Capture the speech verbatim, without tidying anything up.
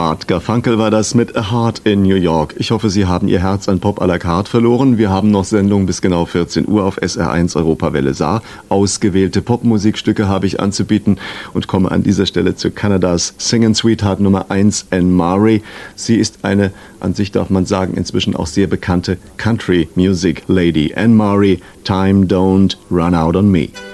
Art Garfunkel war das mit A Heart in New York. Ich hoffe, Sie haben Ihr Herz an Pop à la carte verloren. Wir haben noch Sendung bis genau vierzehn Uhr auf S R eins Europawelle Saar. Ausgewählte Popmusikstücke habe ich anzubieten und komme an dieser Stelle zu Kanadas Singin' Sweetheart Nummer eins, Anne Murray. Sie ist eine, an sich darf man sagen, inzwischen auch sehr bekannte Country Music Lady. Anne Murray, Time Don't Run Out on Me.